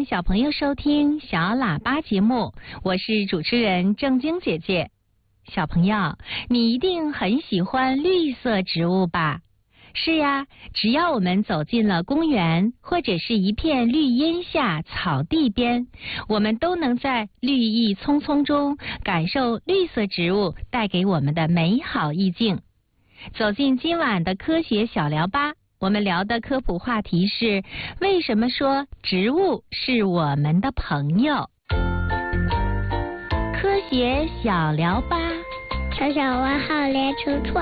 迎小朋友收听小喇叭节目，我是主持人正晶姐姐。小朋友，你一定很喜欢绿色植物吧？是呀，只要我们走进了公园，或者是一片绿荫下、草地边，我们都能在绿意葱葱中感受绿色植物带给我们的美好意境。走进今晚的科学小聊吧，我们聊的科普话题是：为什么说植物是我们的朋友？科学小聊吧， 小小问号连出错。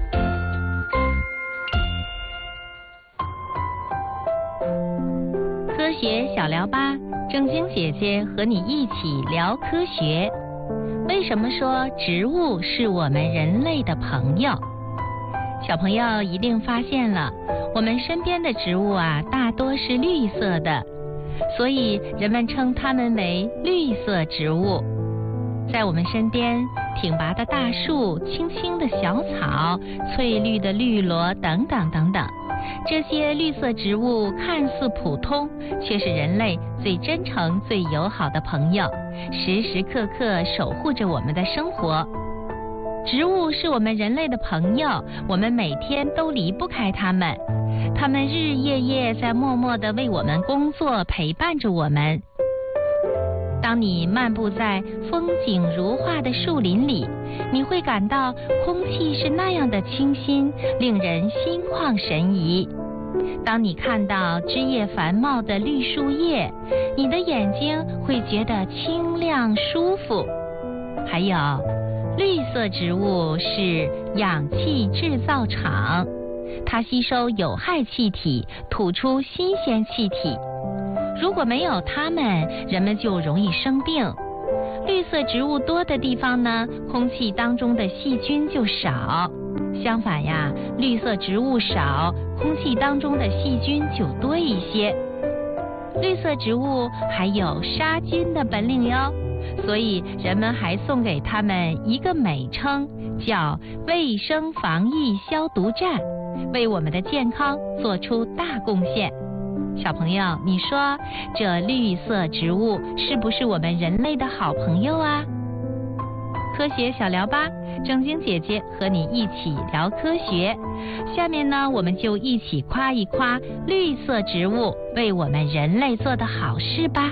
科学小聊吧，正晶姐姐和你一起聊科学。为什么说植物是我们人类的朋友？小朋友一定发现了，我们身边的植物啊，大多是绿色的，所以人们称它们为绿色植物。在我们身边，挺拔的大树、青青的小草、翠绿的绿萝等等等等，这些绿色植物看似普通，却是人类最真诚、最友好的朋友，时时刻刻守护着我们的生活。植物是我们人类的朋友，我们每天都离不开它们，它们日日夜夜在默默地为我们工作，陪伴着我们。当你漫步在风景如画的树林里，你会感到空气是那样的清新，令人心旷神怡。当你看到枝叶繁茂的绿树叶，你的眼睛会觉得清亮舒服。还有，绿色植物是氧气制造厂，它吸收有害气体，吐出新鲜气体。如果没有它们，人们就容易生病。绿色植物多的地方呢，空气当中的细菌就少。相反呀，绿色植物少，空气当中的细菌就多一些。绿色植物还有杀菌的本领哟，所以人们还送给它们一个美称，叫卫生防疫消毒站，为我们的健康做出大贡献。小朋友，你说这绿色植物是不是我们人类的好朋友啊？科学小聊吧，正晶姐姐和你一起聊科学。下面呢，我们就一起夸一夸绿色植物为我们人类做的好事吧。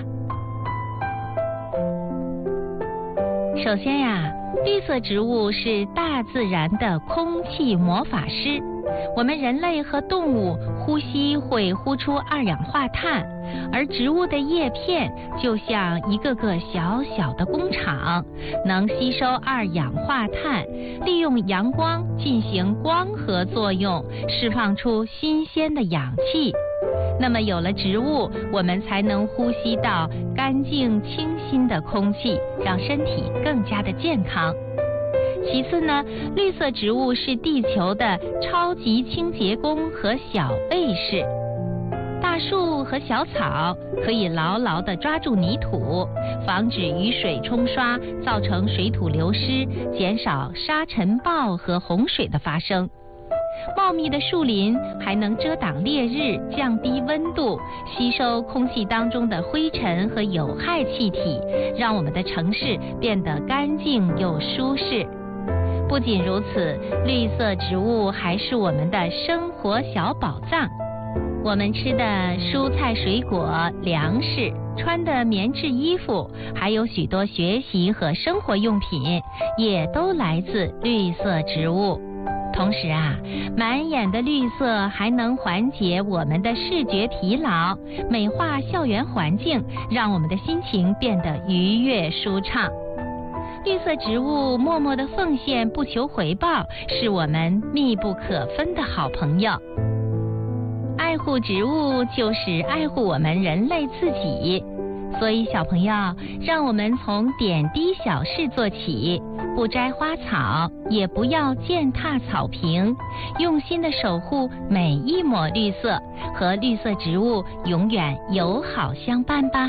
首先呀，绿色植物是大自然的空气魔法师。我们人类和动物呼吸会呼出二氧化碳，而植物的叶片就像一个个小小的工厂，能吸收二氧化碳，利用阳光进行光合作用，释放出新鲜的氧气。那么有了植物，我们才能呼吸到干净清新的空气，让身体更加的健康。其次呢，绿色植物是地球的超级清洁工和小卫士。大树和小草可以牢牢地抓住泥土，防止雨水冲刷造成水土流失，减少沙尘暴和洪水的发生。茂密的树林还能遮挡烈日，降低温度，吸收空气当中的灰尘和有害气体，让我们的城市变得干净又舒适。不仅如此，绿色植物还是我们的生活小宝藏。我们吃的蔬菜水果、粮食，穿的棉质衣服，还有许多学习和生活用品，也都来自绿色植物。同时啊，满眼的绿色还能缓解我们的视觉疲劳，美化校园环境，让我们的心情变得愉悦舒畅。绿色植物默默的奉献，不求回报，是我们密不可分的好朋友。爱护植物就是爱护我们人类自己，所以小朋友，让我们从点滴小事做起，不摘花草，也不要践踏草坪，用心的守护每一抹绿色，和绿色植物永远友好相伴吧。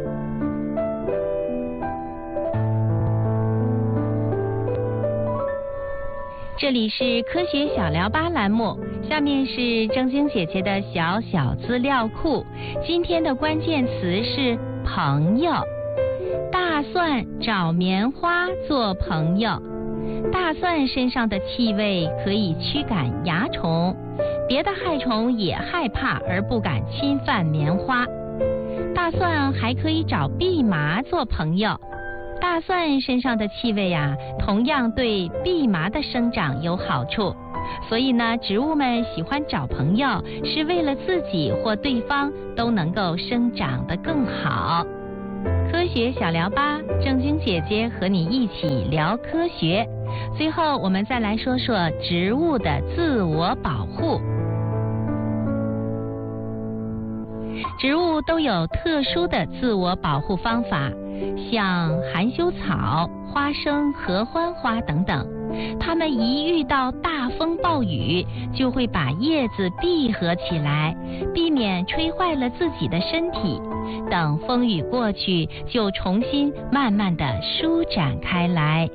这里是科学小聊吧栏目，下面是正晶姐姐的小小资料库。今天的关键词是朋友。大蒜找棉花做朋友。大蒜身上的气味可以驱赶蚜虫，别的害虫也害怕而不敢侵犯棉花。大蒜还可以找蓖麻做朋友。大蒜身上的气味同样对蓖麻的生长有好处。所以呢，植物们喜欢找朋友，是为了自己或对方都能够生长得更好。科学小聊吧，正晶姐姐和你一起聊科学。最后，我们再来说说植物的自我保护。植物都有特殊的自我保护方法，像含羞草、花生、合欢花等等，它们一遇到大风暴雨，就会把叶子闭合起来，避免吹坏了自己的身体。等风雨过去，就重新慢慢地舒展开来。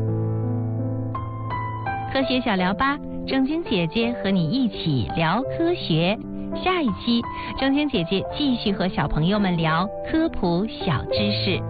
科学小聊吧，正晶姐姐和你一起聊科学。下一期，正晶姐姐继续和小朋友们聊科普小知识。